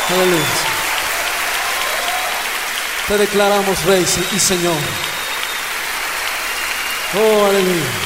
Aleluya. Te declaramos Rey y Señor. Oh, aleluya.